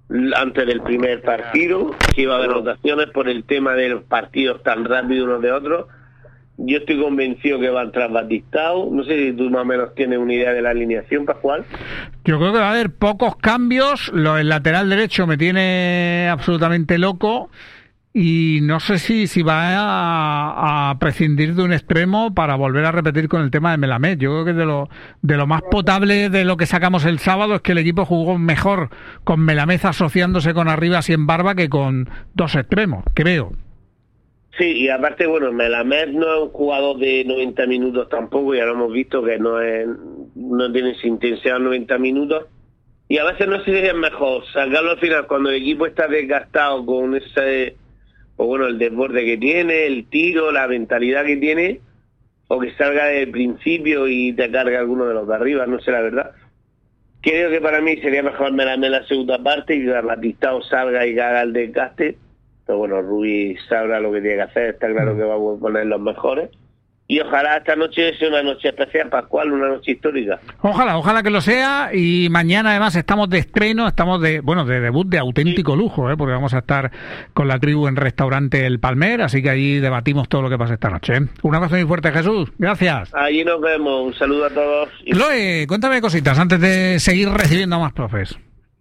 antes del primer partido, que iba a haber rotaciones por el tema de los partidos tan rápidos unos de otros. Yo estoy convencido que va a entrar Batistao. No sé si tú más o menos tienes una idea de la alineación, Pascual. Yo creo que va a haber pocos cambios. El lateral derecho me tiene absolutamente loco. Y no sé si va a prescindir de un extremo para volver a repetir con el tema de Melamed. Yo creo que de lo más potable de lo que sacamos el sábado es que el equipo jugó mejor con Melamed asociándose con Arribas y en Barba que con dos extremos, creo. Sí, y aparte, bueno, Melamed no es un jugador de 90 minutos tampoco, ya lo hemos visto que no tiene esa intensidad 90 minutos, y a veces no sé si es mejor sacarlo al final cuando el equipo está desgastado con ese, o bueno, el desborde que tiene, el tiro, la mentalidad que tiene, o que salga desde el principio y te carga alguno de los de arriba, no sé la verdad. Creo que para mí sería mejor Melamed la segunda parte y que Batistao salga y que haga el desgaste. Pero bueno, Rubí sabrá lo que tiene que hacer, está claro que va a poner los mejores. Y ojalá esta noche sea una noche especial, Pascual, una noche histórica. Ojalá que lo sea. Y mañana además estamos de estreno, estamos de debut de auténtico lujo, porque vamos a estar con la tribu en Restaurante El Palmer, así que allí debatimos todo lo que pasa esta noche. Un abrazo muy fuerte, Jesús. Gracias. Allí nos vemos. Un saludo a todos. Chloe, cuéntame cositas antes de seguir recibiendo a más profes.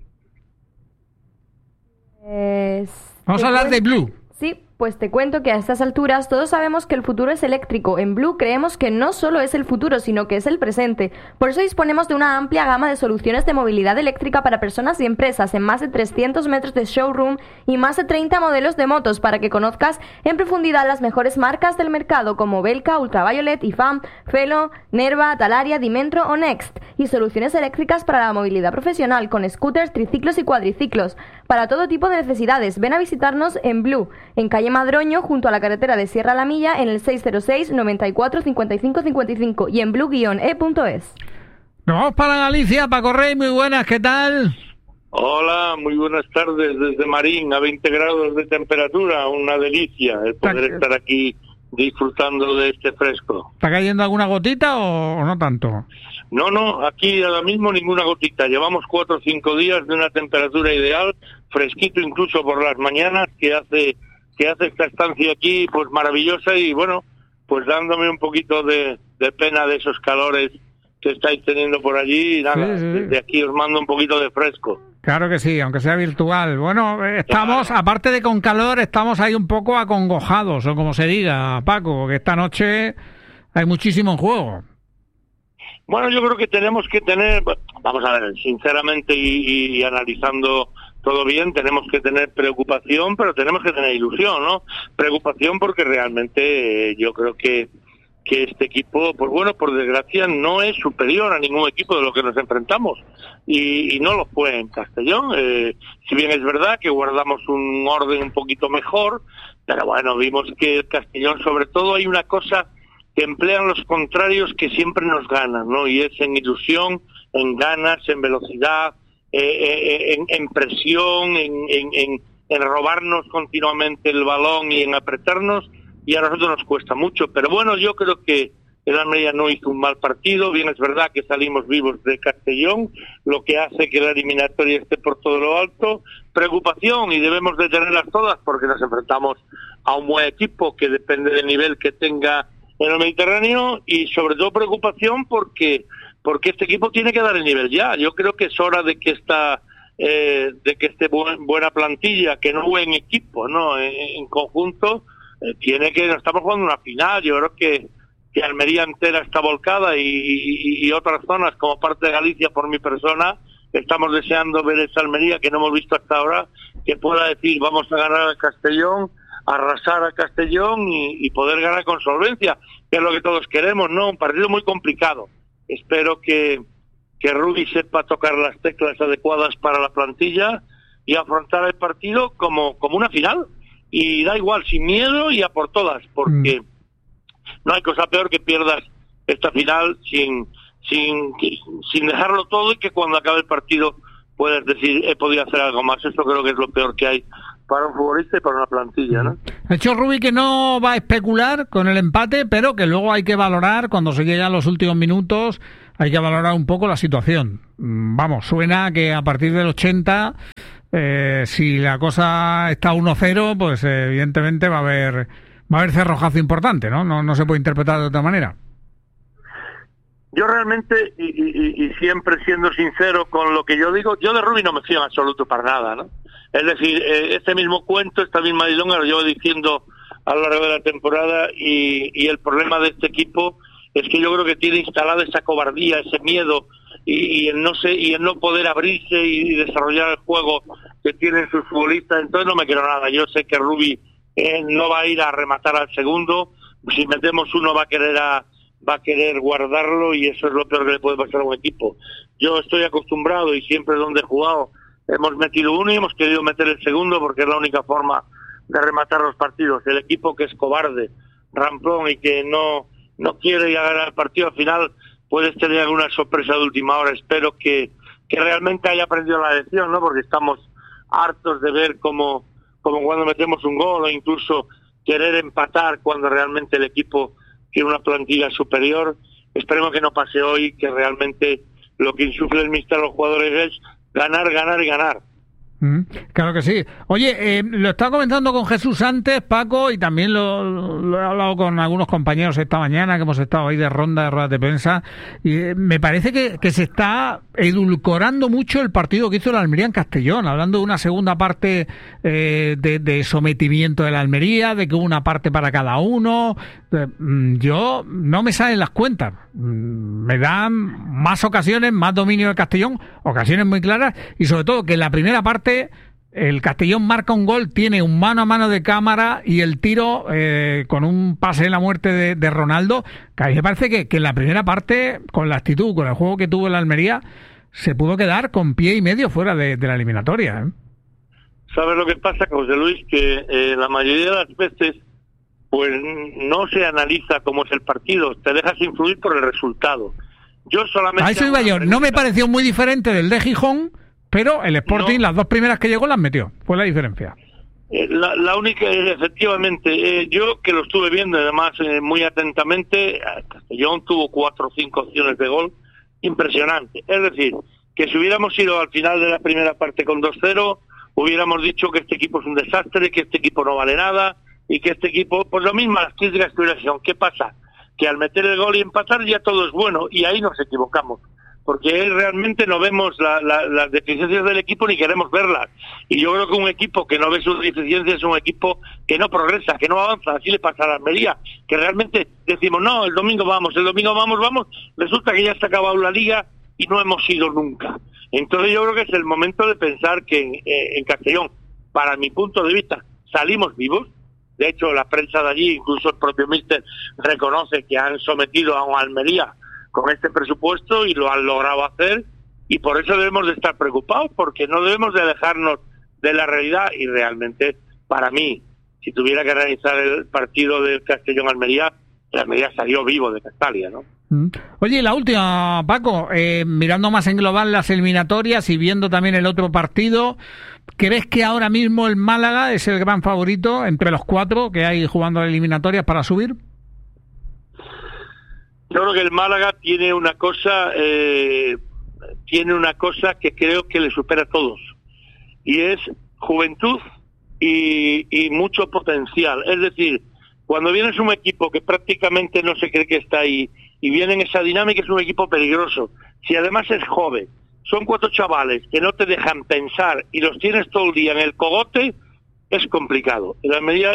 Vamos a hablar de Blue. Sí, pues te cuento que a estas alturas todos sabemos que el futuro es eléctrico. En Blue creemos que no solo es el futuro, sino que es el presente. Por eso disponemos de una amplia gama de soluciones de movilidad eléctrica para personas y empresas en más de 300 metros de showroom y más de 30 modelos de motos para que conozcas en profundidad las mejores marcas del mercado como Belka, Ultraviolet, IFAM, Felo, Nerva, Talaria, Dimentro o Next. Y soluciones eléctricas para la movilidad profesional con scooters, triciclos y cuadriciclos. Para todo tipo de necesidades, ven a visitarnos en Blue, en calle Madroño, junto a la carretera de Sierra La Milla, en el 606 94 55 55 y en blue-e.es. Nos vamos para Galicia, Paco Rey, muy buenas, ¿qué tal? Hola, muy buenas tardes desde Marín, a 20 grados de temperatura, una delicia el poder estar aquí disfrutando de este fresco. ¿Está cayendo alguna gotita o no tanto? No, aquí ahora mismo ninguna gotita. Llevamos 4 o 5 días de una temperatura ideal, fresquito incluso por las mañanas, que hace esta estancia aquí pues maravillosa y bueno, pues dándome un poquito de pena de esos calores que estáis teniendo por allí y nada, sí. Desde aquí os mando un poquito de fresco. Claro que sí, aunque sea virtual. Bueno, estamos, aparte de con calor, estamos ahí un poco acongojados, o como se diga, Paco, que esta noche hay muchísimo en juego. Bueno, yo creo que tenemos que tener, vamos a ver, sinceramente y analizando todo bien, tenemos que tener preocupación, pero tenemos que tener ilusión, ¿no? Preocupación porque realmente yo creo que este equipo, pues bueno, por desgracia, no es superior a ningún equipo de lo que nos enfrentamos. Y no lo fue en Castellón. Si bien es verdad que guardamos un orden un poquito mejor, pero bueno, vimos que el Castellón, sobre todo, hay una cosa que emplean los contrarios que siempre nos ganan, ¿no? Y es en ilusión, en ganas, en velocidad, en presión, en robarnos continuamente el balón y en apretarnos, y a nosotros nos cuesta mucho. Pero bueno, yo creo que el Almería no hizo un mal partido. Bien es verdad que salimos vivos de Castellón, lo que hace que la eliminatoria esté por todo lo alto. Preocupación, y debemos de tenerlas todas, porque nos enfrentamos a un buen equipo que depende del nivel que tenga en el Mediterráneo, y sobre todo preocupación porque este equipo tiene que dar el nivel ya. Yo creo que es hora de que esté buena plantilla, que no buen equipo, ¿no? En conjunto, nos estamos jugando una final. Yo creo que Almería entera está volcada y otras zonas como parte de Galicia, por mi persona, estamos deseando ver esa Almería que no hemos visto hasta ahora, que pueda decir vamos a ganar a Castellón, arrasar a Castellón y poder ganar con solvencia, que es lo que todos queremos, ¿no? Un partido muy complicado. Espero que Rubi sepa tocar las teclas adecuadas para la plantilla y afrontar el partido como una final. Y da igual, sin miedo y a por todas, porque no hay cosa peor que pierdas esta final sin dejarlo todo, y que cuando acabe el partido puedas decir he podido hacer algo más. Esto creo que es lo peor que hay para un futbolista y para una plantilla, ¿no? Ha hecho Rubi que no va a especular con el empate, pero que luego hay que valorar, cuando se llegan los últimos minutos, hay que valorar un poco la situación. Vamos, suena que a partir del 80 si la cosa está 1-0, pues evidentemente va a haber cerrojazo importante, ¿no? No se puede interpretar de otra manera. Yo realmente, y siempre siendo sincero con lo que yo digo, yo de Rubi no me fío en absoluto para nada, ¿no? Es decir, este mismo cuento, esta misma dilonga lo llevo diciendo a lo largo de la temporada, y el problema de este equipo es que yo creo que tiene instalada esa cobardía, ese miedo, y el no poder abrirse y desarrollar el juego que tienen sus futbolistas. Entonces no me quiero nada. Yo sé que Rubi no va a ir a rematar al segundo. Si metemos uno va a querer guardarlo, y eso es lo peor que le puede pasar a un equipo. Yo estoy acostumbrado, y siempre donde he jugado hemos metido uno y hemos querido meter el segundo, porque es la única forma de rematar los partidos. El equipo que es cobarde, ramplón y que no quiere ir a ganar el partido, al final puedes tener alguna sorpresa de última hora. Espero que realmente haya aprendido la lección, ¿no? Porque estamos hartos de ver como cuando metemos un gol, o incluso querer empatar cuando realmente el equipo tiene una plantilla superior. Esperemos que no pase hoy, que realmente lo que insufle el míster a los jugadores es ganar, ganar y ganar. Claro que sí. Oye, lo estaba comentando con Jesús antes, Paco, y también lo he hablado con algunos compañeros esta mañana, que hemos estado ahí de ruedas de prensa, y me parece que se está edulcorando mucho el partido que hizo la Almería en Castellón, hablando de una segunda parte de sometimiento de la Almería, de que hubo una parte para cada uno. Yo no me salen las cuentas. Me dan más ocasiones, más dominio de Castellón, ocasiones muy claras, y sobre todo que en la primera parte el Castellón marca un gol, tiene un mano a mano de Cámara, y el tiro con un pase de la muerte de Ronaldo, que a mí me parece que en la primera parte, con la actitud, con el juego que tuvo la Almería, se pudo quedar con pie y medio fuera de la eliminatoria, ¿eh? ¿Sabes lo que pasa, José Luis? Que la mayoría de las veces pues no se analiza cómo es el partido, te dejas influir por el resultado. Yo solamente... A eso iba yo. No me pareció muy diferente del de Gijón, pero el Sporting, las dos primeras que llegó las metió. Fue la diferencia. La única, efectivamente, yo que lo estuve viendo, además muy atentamente, Castellón tuvo 4 o 5 opciones de gol, impresionante. Es decir, que si hubiéramos ido al final de la primera parte con 2-0, hubiéramos dicho que este equipo es un desastre, que este equipo no vale nada, y que este equipo, pues lo mismo, las críticas que hubiera sido. ¿Qué pasa? Que al meter el gol y empatar ya todo es bueno, y ahí nos equivocamos, porque realmente no vemos las deficiencias del equipo ni queremos verlas. Y yo creo que un equipo que no ve sus deficiencias es un equipo que no progresa, que no avanza. Así le pasa a la Almería, que realmente decimos, no, el domingo vamos, resulta que ya se ha acabado la liga y no hemos ido nunca. Entonces yo creo que es el momento de pensar que en Castellón, para mi punto de vista, salimos vivos. De hecho, la prensa de allí, incluso el propio míster, reconoce que han sometido a una Almería con este presupuesto y lo han logrado hacer, y por eso debemos de estar preocupados, porque no debemos de alejarnos de la realidad. Y realmente, para mí, si tuviera que analizar el partido del Castellón-Almería, la Almería salió vivo de Castalia, ¿no? Oye, la última, Paco, mirando más en global las eliminatorias y viendo también el otro partido, ¿crees que ahora mismo el Málaga es el gran favorito entre los 4 que hay jugando eliminatorias para subir? Yo creo que el Málaga tiene una cosa que creo que le supera a todos, y es juventud y mucho potencial. Es decir, cuando vienes un equipo que prácticamente no se cree que está ahí y viene en esa dinámica, es un equipo peligroso. Si además es joven, son 4 chavales que no te dejan pensar y los tienes todo el día en el cogote, es complicado. En la medida,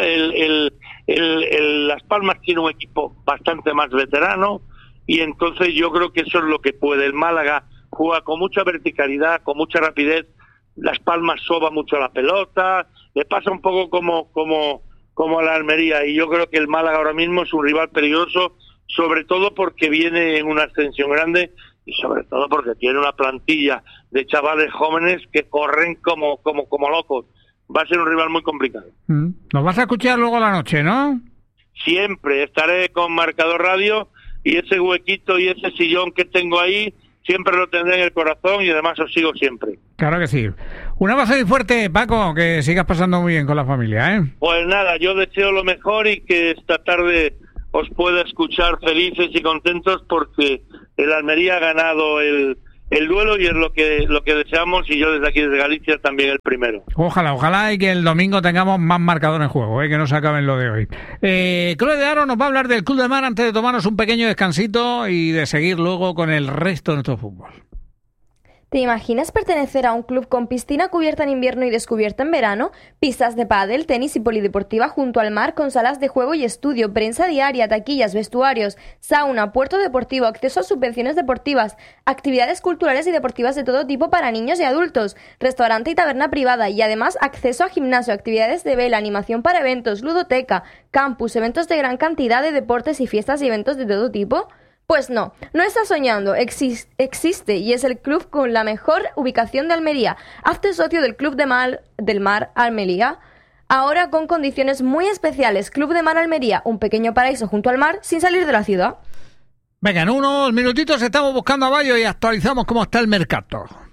Las Palmas tiene un equipo bastante más veterano, y entonces yo creo que eso es lo que puede. El Málaga juega con mucha verticalidad, con mucha rapidez. Las Palmas soba mucho la pelota, le pasa un poco como a la Almería, y yo creo que el Málaga ahora mismo es un rival peligroso, sobre todo porque viene en una ascensión grande, y sobre todo porque tiene una plantilla de chavales jóvenes que corren como locos. Va a ser un rival muy complicado. Nos vas a escuchar luego a la noche, ¿no? Siempre estaré con Marcador Radio, y ese huequito y ese sillón que tengo ahí siempre lo tendré en el corazón, y además os sigo siempre. Claro que sí. Un abrazo muy fuerte, Paco, que sigas pasando muy bien con la familia, ¿eh? Pues nada, yo deseo lo mejor y que esta tarde os pueda escuchar felices y contentos, porque el Almería ha ganado el el duelo y es lo que deseamos, y yo desde aquí, desde Galicia, también el primero. Ojalá y que el domingo tengamos más marcador en juego, que no se acabe en lo de hoy. Chloe de Aro nos va a hablar del Club de Mar antes de tomarnos un pequeño descansito y de seguir luego con el resto de nuestro fútbol. ¿Te imaginas pertenecer a un club con piscina cubierta en invierno y descubierta en verano? Pistas de pádel, tenis y polideportiva junto al mar con salas de juego y estudio, prensa diaria, taquillas, vestuarios, sauna, puerto deportivo, acceso a subvenciones deportivas, actividades culturales y deportivas de todo tipo para niños y adultos, restaurante y taberna privada y además acceso a gimnasio, actividades de vela, animación para eventos, ludoteca, campus, eventos de gran cantidad de deportes y fiestas y eventos de todo tipo. Pues no estás soñando, existe y es el club con la mejor ubicación de Almería. Hazte socio del Club del Mar Almería, ahora con condiciones muy especiales. Club de Mar Almería, un pequeño paraíso junto al mar sin salir de la ciudad. Venga, en unos minutitos estamos buscando a Bayo y actualizamos cómo está el mercado.